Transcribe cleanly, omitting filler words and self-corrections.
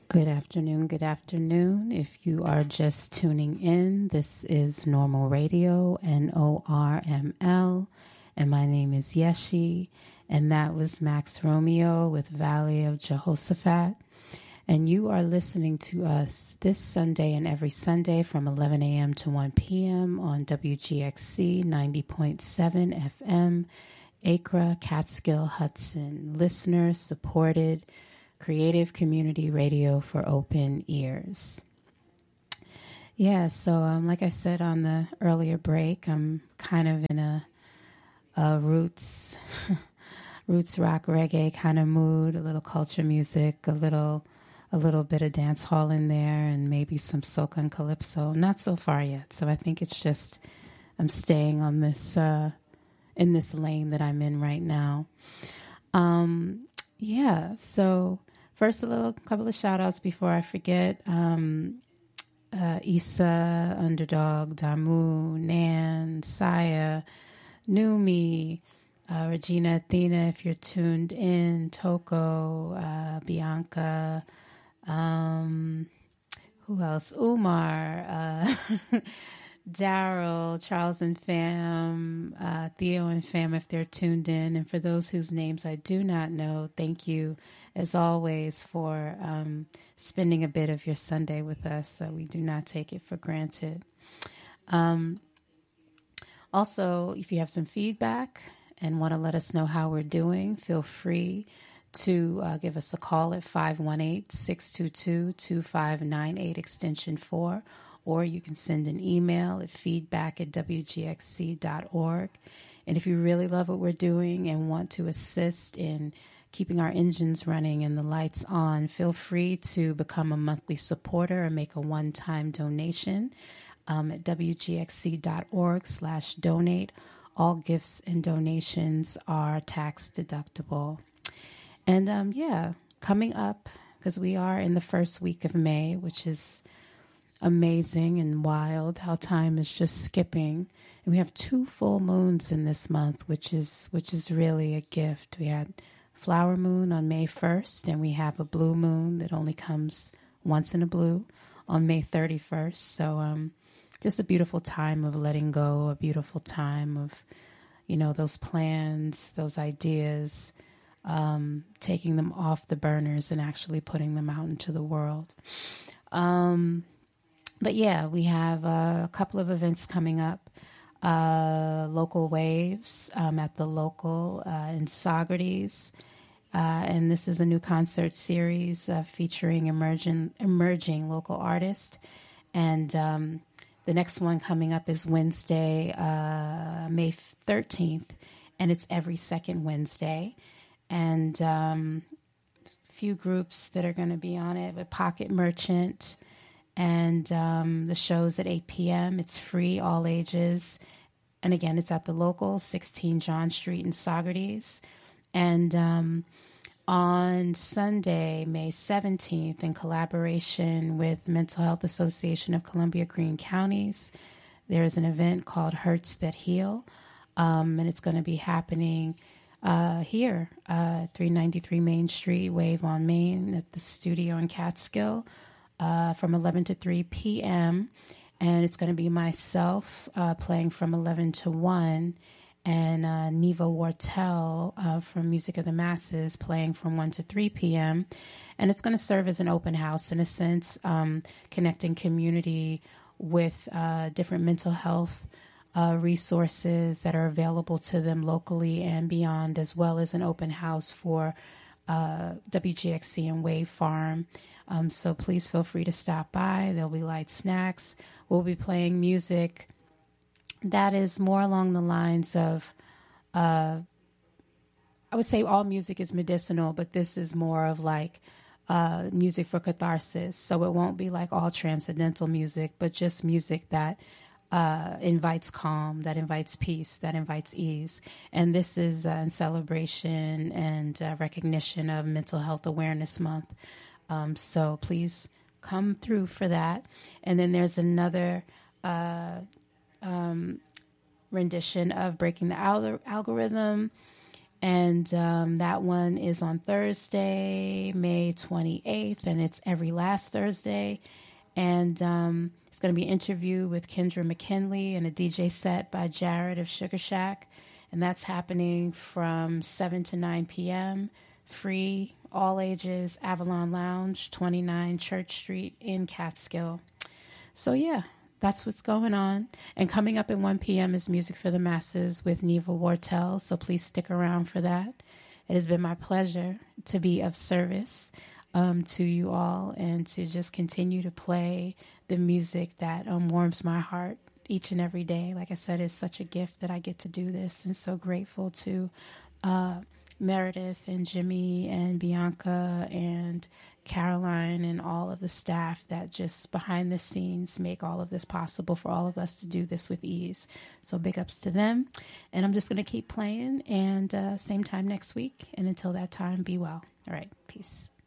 Good afternoon. Good afternoon. If you are just tuning in, this is Normal Radio, NORML, and my name is Yeshi, and that was Max Romeo with Valley of Jehoshaphat. And you are listening to us this Sunday and every Sunday from 11 a.m. to 1 p.m. on WGXC 90.7 FM, Acra, Catskill, Hudson. Listener supported creative community radio for open ears. Yeah, so like I said on the earlier break, I'm kind of in a roots rock reggae kind of mood, a little culture music, a little bit of dance hall in there, and maybe some soca and calypso. Not so far yet, so I think it's just I'm staying on this in this lane that I'm in right now. Yeah, so first, a couple of shout outs before I forget. Issa, Underdog, Damu, Nan, Saya, Numi, Regina Athena, if you're tuned in, Toko, Bianca, who else? Umar, Daryl, Charles and Fam, Theo and Fam, if they're tuned in. And for those whose names I do not know, thank you, as always, for spending a bit of your Sunday with us. We do not take it for granted. Also, if you have some feedback and want to let us know how we're doing, feel free to give us a call at 518-622-2598, extension 4. Or you can send an email at feedback@wgxc.org. And if you really love what we're doing and want to assist in keeping our engines running and the lights on, feel free to become a monthly supporter or make a one-time donation at wgxc.org/donate. All gifts and donations are tax deductible. And coming up, because we are in the first week of May, which is amazing and wild how time is just skipping, and we have 2 full moons in this month, which is really a gift. We had flower moon on May 1st, and we have a blue moon that only comes once in a blue on May 31st. So just a beautiful time of letting go, a beautiful time of those plans, those ideas, taking them off the burners and actually putting them out into the world. But yeah, we have a couple of events coming up. Local Waves at the local in Saugerties. And this is a new concert series featuring emerging local artists. And the next one coming up is Wednesday, May 13th. And it's every second Wednesday. And few groups that are going to be on it, with Pocket Merchant. And the show's at 8 p.m. It's free, all ages. And again, it's at the local, 16 John Street in Saugerties. And on Sunday, May 17th, in collaboration with Mental Health Association of Columbia Greene Counties, there's an event called Hurts That Heal. And it's going to be happening here, 393 Main Street, Wave on Main, at the studio in Catskill. From 11 to 3 p.m. And it's going to be myself playing from 11 to 1, and Neva Wartell from Music of the Masses playing from 1 to 3 p.m. And it's going to serve as an open house, in a sense, connecting community with different mental health resources that are available to them locally and beyond, as well as an open house for WGXC and Wave Farm. So please feel free to stop by. There'll be light snacks. We'll be playing music that is more along the lines of, I would say all music is medicinal, but this is more of like music for catharsis. So it won't be like all transcendental music, but just music that invites calm, that invites peace, that invites ease. And this is in celebration and recognition of Mental Health Awareness Month. So please come through for that. And then there's another rendition of Breaking the Algorithm. And that one is on Thursday, May 28th, and it's every last Thursday. And it's going to be an interview with Kendra McKinley and a DJ set by Jared of Sugar Shack. And that's happening from 7 to 9 p.m. Free, all ages, Avalon Lounge, 29 Church Street in Catskill. So, yeah, that's what's going on. And coming up at 1 p.m. is Music for the Masses with Neva Wartel. So please stick around for that. It has been my pleasure to be of service to you all and to just continue to play the music that warms my heart each and every day. Like I said, it's such a gift that I get to do this, and so grateful to Meredith and Jimmy and Bianca and Caroline and all of the staff that just behind the scenes make all of this possible for all of us to do this with ease. So big ups to them. And I'm just going to keep playing, and same time next week. And until that time, be well. All right. Peace.